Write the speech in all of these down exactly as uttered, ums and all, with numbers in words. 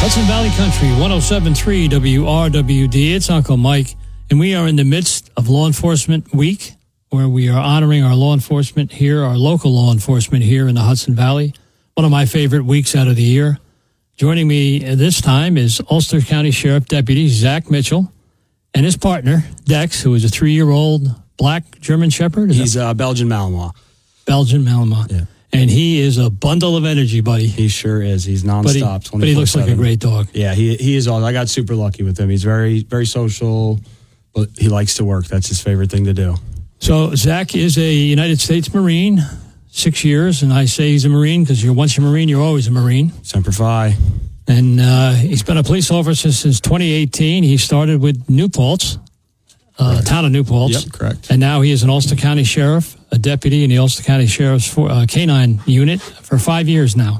Hudson Valley Country, one oh seven point three W R W D. It's Uncle Mike, and we are in the midst of Law Enforcement Week, where we are honoring our law enforcement here, our local law enforcement here in the Hudson Valley. One of my favorite weeks out of the year. Joining me this time is Ulster County Sheriff Deputy Zach Mitchell and his partner, Dex, who is a three-year-old black German Shepherd. He's a uh, Belgian Malinois. Belgian Malinois. Yeah. And he is a bundle of energy, buddy. He sure is. He's nonstop. But he, but he looks like a great dog. Yeah, he he is. All. I got super lucky with him. He's very, very social, but he likes to work. That's his favorite thing to do. So Zach is a United States Marine, six years, and I say he's a Marine because you're once you're a Marine, you're always a Marine. Semper Fi. And uh, he's been a police officer since twenty eighteen. He started with New Paltz. Uh, town of New Paltz. Yep, correct. And now he is an Ulster County Sheriff, a deputy in the Ulster County Sheriff's for, uh, canine unit for five years now.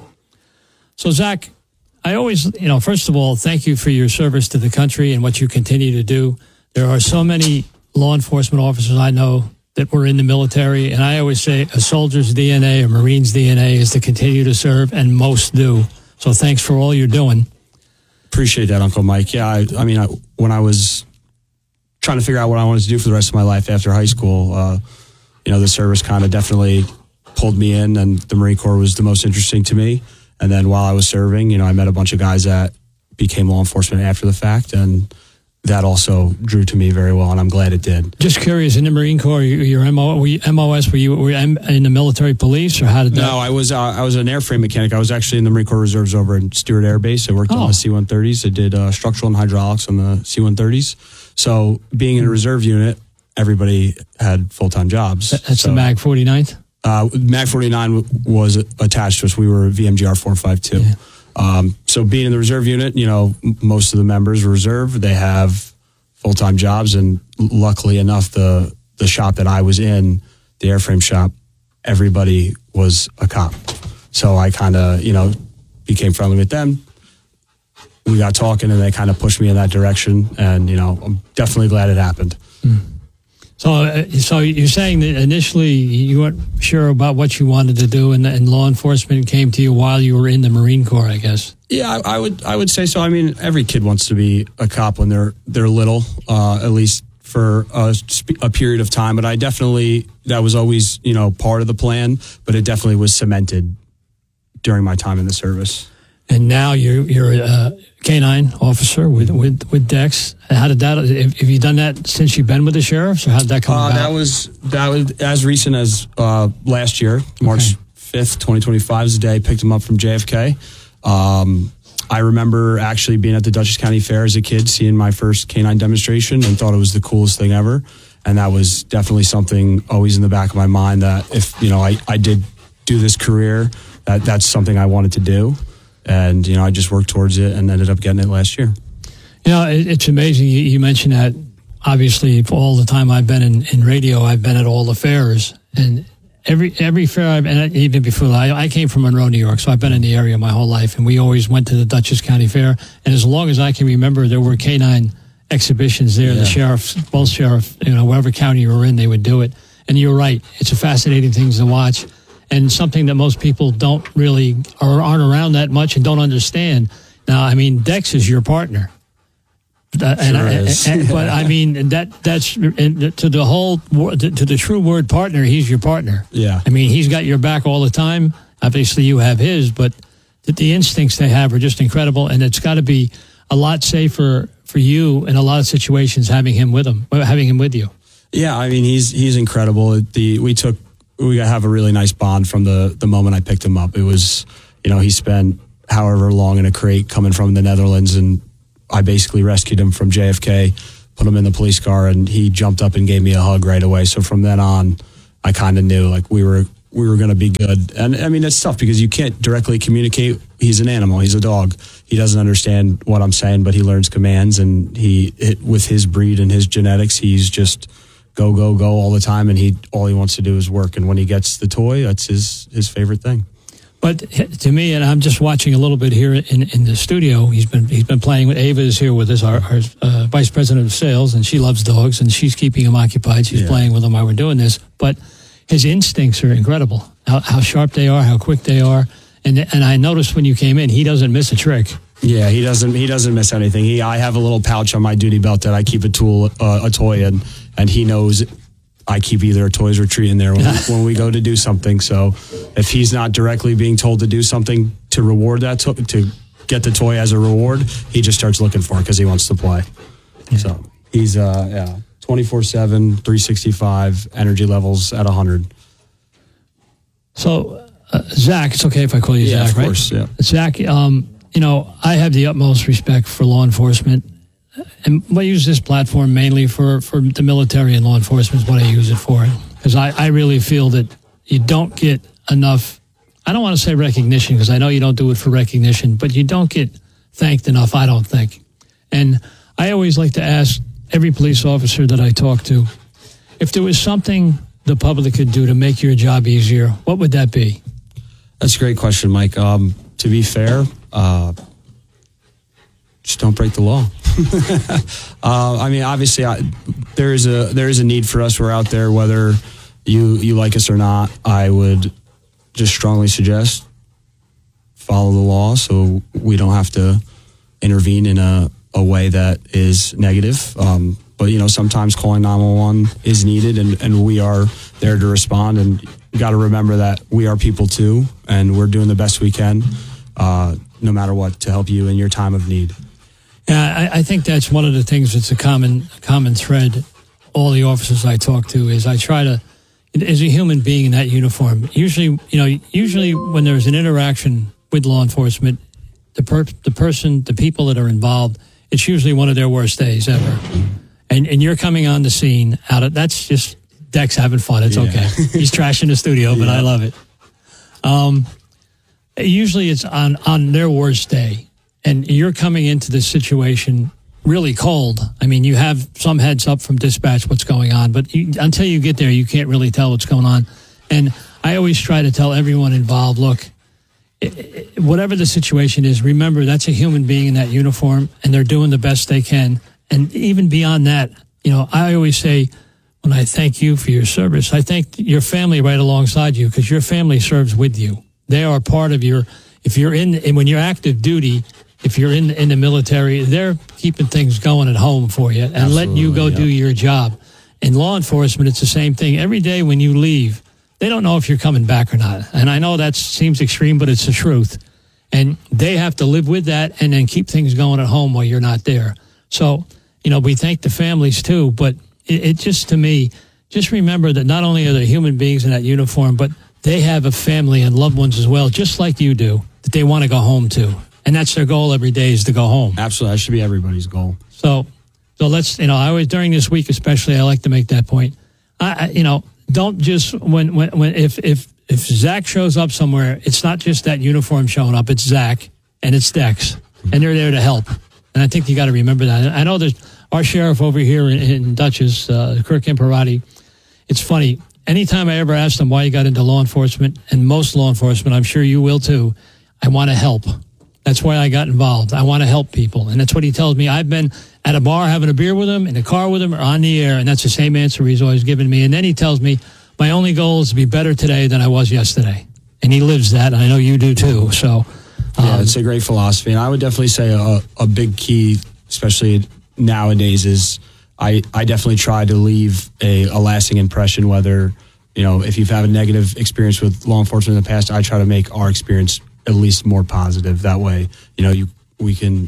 So, Zach, I always, you know, first of all, thank you for your service to the country and what you continue to do. There are so many law enforcement officers I know that were in the military, and I always say a soldier's D N A, a Marine's D N A is to continue to serve, and most do. So thanks for all you're doing. Appreciate that, Uncle Mike. Yeah, I, I mean, I, when I was trying to figure out what I wanted to do for the rest of my life after high school, uh, you know, the service kind of definitely pulled me in, and the Marine Corps was the most interesting to me. And then while I was serving, you know, I met a bunch of guys that became law enforcement after the fact, and that also drew to me very well, and I'm glad it did. Just curious, in the Marine Corps, your M O, were you M O S, were you were you in the military police, or how did that? No, I was uh, I was an airframe mechanic. I was actually in the Marine Corps Reserves over in Stewart Air Base. I worked oh. on the C one thirties. I did uh, structural and hydraulics on the C one thirties. So being in a reserve unit, everybody had full-time jobs. That's so, the MAG forty-ninth? Uh, MAG forty-nine was attached to us. We were V M G R four fifty-two. Yeah. Um, so being in the reserve unit, you know, most of the members were reserve. They have full-time jobs, and luckily enough, the the shop that I was in, the airframe shop, everybody was a cop. So I kind of, you know, became friendly with them. We got talking, and they kind of pushed me in that direction, and, you know, I'm definitely glad it happened. Mm. So, uh, so you're saying that initially you weren't sure about what you wanted to do, and, and law enforcement came to you while you were in the Marine Corps, I guess. Yeah, I, I would I would say so. I mean, every kid wants to be a cop when they're they're little, uh, at least for a, a period of time. But I definitely, that was always, you know, part of the plan, but it definitely was cemented during my time in the service. And now you're you're a canine officer with, with, with Dex. How did that? Have you done that since you've been with the sheriffs, or how did that come uh, about? That was that was as recent as uh, last year, March fifth, twenty twenty-five is the day I picked him up from J F K. Um, I remember actually being at the Dutchess County Fair as a kid, seeing my first canine demonstration, and thought it was the coolest thing ever. And that was definitely something always in the back of my mind, that if, you know, I, I did do this career, that that's something I wanted to do. And, you know, I just worked towards it and ended up getting it last year. You know, it, it's amazing. You, you mentioned that, obviously, for all the time I've been in, in radio, I've been at all the fairs. And every every fair I've been at, even before that, I, I came from Monroe, New York, so I've been in the area my whole life. And we always went to the Dutchess County Fair. And as long as I can remember, there were canine exhibitions there. Yeah. The sheriffs, both sheriff, you know, whatever county you were in, they would do it. And you're right. It's a fascinating thing to watch. And something that most people don't really, or aren't around that much and don't understand. Now, I mean, Dex is your partner. Uh, and, sure I, is. and, but I mean, that that's and to the whole, to the true word partner, he's your partner. Yeah. I mean, he's got your back all the time. Obviously, you have his, but the, the instincts they have are just incredible. And it's got to be a lot safer for you in a lot of situations having him with him, having him with you. Yeah, I mean, he's he's incredible. The we took. We have a really nice bond from the, the moment I picked him up. It was, you know, he spent however long in a crate coming from the Netherlands, and I basically rescued him from J F K, put him in the police car, and he jumped up and gave me a hug right away. So from then on, I kind of knew like we were we were going to be good. And I mean, it's tough because you can't directly communicate. He's an animal. He's a dog. He doesn't understand what I'm saying, but he learns commands, and he it, with his breed and his genetics, he's just go, go, go all the time, and he all he wants to do is work. And when he gets the toy, that's his, his favorite thing. But to me, and I'm just watching a little bit here in, in the studio, he's been he's been playing with, Ava is here with us, our, our uh, Vice President of Sales, and she loves dogs, and she's keeping him occupied. She's yeah. playing with him while we're doing this. But his instincts are incredible, how, how sharp they are, how quick they are. And and I noticed when you came in, he doesn't miss a trick. Yeah, he doesn't. He doesn't miss anything. He, I have a little pouch on my duty belt that I keep a tool, uh, a toy in, and he knows I keep either a toys or treat in there when, when we go to do something. So, if he's not directly being told to do something to reward that to, to get the toy as a reward, he just starts looking for it because he wants to play. Yeah. So he's uh, yeah, twenty-four seven, three sixty-five, energy levels at one hundred. So, uh, Zach, it's okay if I call you yeah, Zach, of course, right? Yeah, Zach. Um, You know, I have the utmost respect for law enforcement, and I use this platform mainly for, for the military and law enforcement is what I use it for. Because I, I really feel that you don't get enough, I don't want to say recognition, because I know you don't do it for recognition, but you don't get thanked enough, I don't think. And I always like to ask every police officer that I talk to, if there was something the public could do to make your job easier, what would that be? That's a great question, Mike. Um, to be fair, Uh, just don't break the law. uh, I mean, obviously, I, there is a there is a need for us. We're out there, whether you you like us or not. I would just strongly suggest follow the law, so we don't have to intervene in a, a way that is negative. Um, but you know, sometimes calling nine one one is needed, and, and we are there to respond. And you got to remember that we are people too, and we're doing the best we can. Uh, no matter what, to help you in your time of need. Yeah, I, I think that's one of the things that's a common common thread. All the officers I talk to is I try to, as a human being in that uniform, usually, you know, usually when there's an interaction with law enforcement, the per, the person, the people that are involved, it's usually one of their worst days ever. And and you're coming on the scene out of, that's just Dex having fun. It's yeah. Okay. He's trashing the studio, but yeah. I love it. Um. Usually it's on, on their worst day, and you're coming into this situation really cold. I mean, you have some heads up from dispatch what's going on, but you, until you get there, you can't really tell what's going on. And I always try to tell everyone involved, look, it, it, whatever the situation is, remember that's a human being in that uniform, and they're doing the best they can. And even beyond that, you know, I always say, when I thank you for your service, I thank your family right alongside you, because your family serves with you. They are part of your, if you're in, and when you're active duty, if you're in in the military, they're keeping things going at home for you and Absolutely, letting you go yeah. do your job. In law enforcement, it's the same thing. Every day when you leave, they don't know if you're coming back or not. And I know that seems extreme, but it's the truth. And they have to live with that and then keep things going at home while you're not there. So, you know, we thank the families too, but it, it just, to me, just remember that not only are they human beings in that uniform, but they have a family and loved ones as well, just like you do, that they want to go home to. And that's their goal every day, is to go home. Absolutely. That should be everybody's goal. So, so let's, you know, I always, during this week especially, I like to make that point. I, I you know, don't just, when, when, when, if, if, if Zach shows up somewhere, it's not just that uniform showing up, it's Zach and it's Dex, and they're there to help. And I think you got to remember that. I know there's our sheriff over here in, in Dutchess, uh, Kirk Imparati. It's funny. Anytime I ever asked him why he got into law enforcement, and most law enforcement, I'm sure you will too, I want to help. That's why I got involved. I want to help people. And that's what he tells me. I've been at a bar having a beer with him, in a car with him, or on the air, and that's the same answer he's always given me. And then he tells me, my only goal is to be better today than I was yesterday. And he lives that, and I know you do too. So, um, yeah, it's a great philosophy. And I would definitely say a, a big key, especially nowadays, is I, I definitely try to leave a, a lasting impression, whether, you know, if you've had a negative experience with law enforcement in the past, I try to make our experience at least more positive. That way, you know, you we can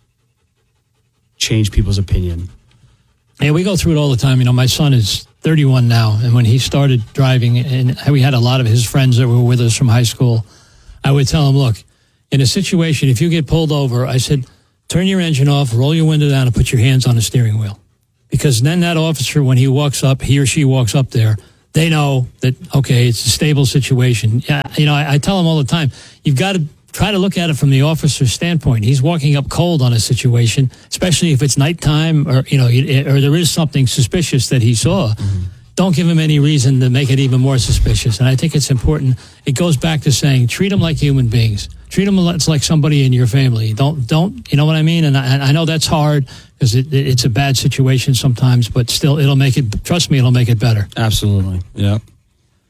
change people's opinion. Yeah, we go through it all the time. You know, my son is thirty-one now, and when he started driving, and we had a lot of his friends that were with us from high school, I would tell him, look, in a situation, if you get pulled over, I said, turn your engine off, roll your window down, and put your hands on the steering wheel. Because then that officer, when he walks up, he or she walks up there, they know that, okay, it's a stable situation. Yeah, you know, I, I tell them all the time, you've got to try to look at it from the officer's standpoint. He's walking up cold on a situation, especially if it's nighttime, or, you know, or there is something suspicious that he saw. Mm-hmm. Don't give him any reason to make it even more suspicious. And I think it's important. It goes back to saying, treat them like human beings. Treat them like somebody in your family. Don't, don't, you know what I mean? And I, I know that's hard, because it, it's a bad situation sometimes, but still, it'll make it, trust me, it'll make it better. Absolutely. Yeah.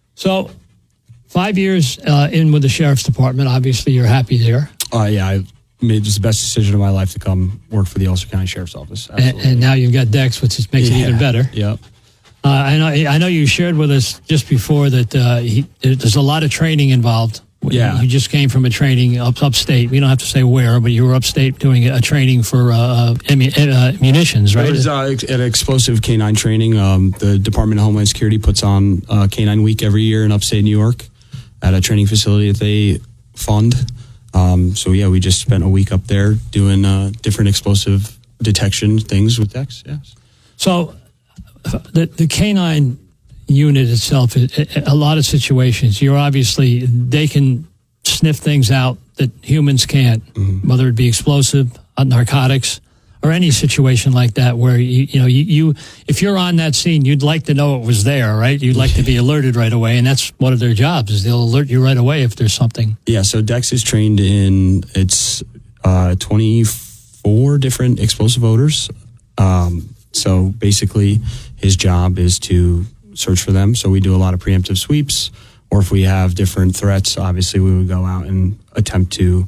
So, five years uh, in with the Sheriff's Department. Obviously, you're happy there. Uh, yeah, I made just the best decision of my life to come work for the Ulster County Sheriff's Office. And, and now you've got Dex, which is, makes yeah. it even better. Yep. Uh, I know. I know you shared with us just before that uh, he, there's a lot of training involved. Yeah. You just came from a training up upstate. We don't have to say where, but you were upstate doing a training for uh, uh, munitions, right? It was uh, an explosive K nine training. Um, the Department of Homeland Security puts on uh, K nine Week every year in upstate New York at a training facility that they fund. Um, so, yeah, we just spent a week up there doing uh, different explosive detection things with Dex, yes. So the, the K nine unit itself, a lot of situations, you're obviously, they can sniff things out that humans can't, mm-hmm. whether it be explosive, narcotics, or any situation like that where, you, you know, you, you, if you're on that scene, you'd like to know it was there, right? You'd like to be alerted right away, and that's one of their jobs, is they'll alert you right away if there's something. Yeah, so Dex is trained in, it's uh, twenty-four different explosive odors. Um, so basically, his job is to search for them. So we do a lot of preemptive sweeps, or if we have different threats, obviously we would go out and attempt to,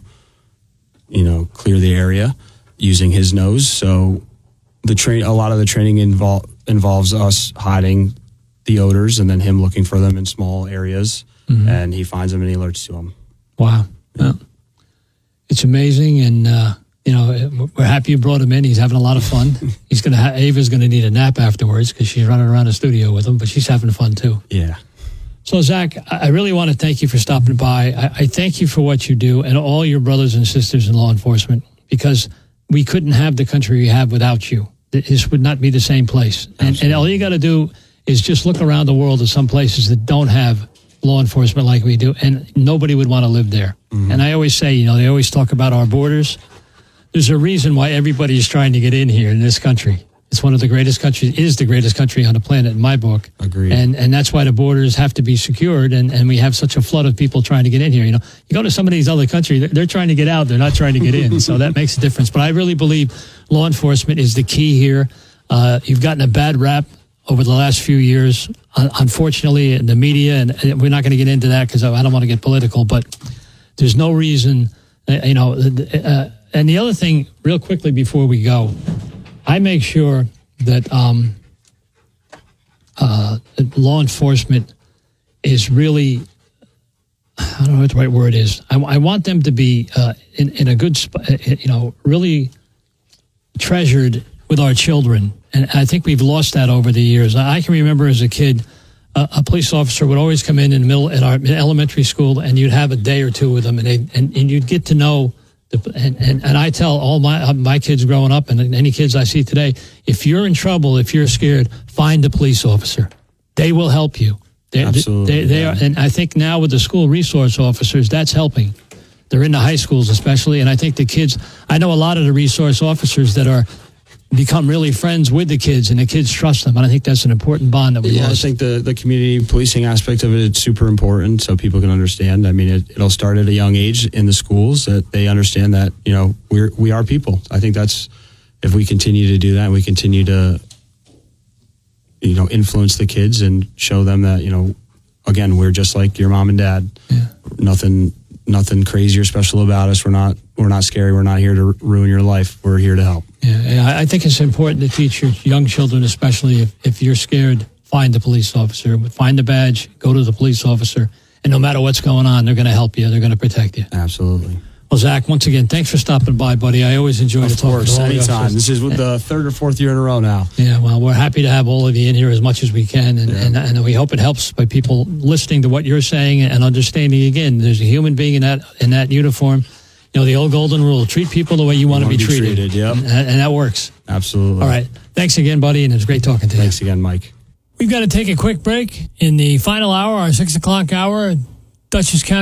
you know, clear the area using his nose. So the train, a lot of the training invol- involves us hiding the odors and then him looking for them in small areas, mm-hmm. and he finds them and he alerts to them. Wow. Yeah. It's amazing. And, uh, you know, we're happy you brought him in. He's having a lot of fun. He's going to, ha- Ava's going to need a nap afterwards because she's running around the studio with him, but she's having fun too. Yeah. So, Zach, I really want to thank you for stopping by. I, I thank you for what you do and all your brothers and sisters in law enforcement, because we couldn't have the country we have without you. This would not be the same place. And, and all you got to do is just look around the world at some places that don't have law enforcement like we do, and nobody would want to live there. Mm-hmm. And I always say, you know, they always talk about our borders. There's a reason why everybody is trying to get in here in this country. It's one of the greatest countries, is the greatest country on the planet in my book. Agreed. And and that's why the borders have to be secured, and, and we have such a flood of people trying to get in here. You know, you go to some of these other countries, they're, they're trying to get out, they're not trying to get in. So that makes a difference. But I really believe law enforcement is the key here. Uh, you've gotten a bad rap over the last few years, uh, unfortunately, in the media, and, and we're not going to get into that because I don't want to get political, but there's no reason, uh, you know, uh, and the other thing, real quickly before we go, I make sure that um, uh, law enforcement is really, I don't know what the right word is. I, I want them to be uh, in, in a good spot, you know, really treasured with our children. And I think we've lost that over the years. I can remember as a kid, uh, a police officer would always come in in the middle at our elementary school, and you'd have a day or two with them, and they, and, and you'd get to know. And, and, and I tell all my my kids growing up, and any kids I see today, if you're in trouble, if you're scared, find a police officer. They will help you. They're, Absolutely. They, they yeah. are, and I think now with the school resource officers, that's helping. They're in the high schools especially, and I think the kids, I know a lot of the resource officers that are become really friends with the kids, and the kids trust them, and I think that's an important bond that we yeah, lost. I think the, the community policing aspect of it is super important so people can understand. I mean, it, it'll start at a young age in the schools that they understand that, you know, we're, we are people. I think that's, if we continue to do that, we continue to, you know, influence the kids and show them that, you know, again, we're just like your mom and dad. Yeah. Nothing, nothing crazy or special about us. We're not, we're not scary. We're not here to ruin your life. We're here to help. Yeah, I think it's important to teach your young children, especially if, if you're scared, find the police officer, find the badge, go to the police officer, and no matter what's going on, they're going to help you. They're going to protect you. Absolutely. Well, Zach, once again, thanks for stopping by, buddy. I always enjoy to talk to all anytime. This is the third or fourth year in a row now. Yeah, well, we're happy to have all of you in here as much as we can, and, yeah. and, and we hope it helps by people listening to what you're saying and understanding. Again, there's a human being in that in that uniform. You know, the old golden rule, treat people the way you, you want to be, be treated. treated yep. and, and that works. Absolutely. All right. Thanks again, buddy, and it was great talking to you. Thanks again, Mike. We've got to take a quick break. In the final hour, our six o'clock hour, Dutchess County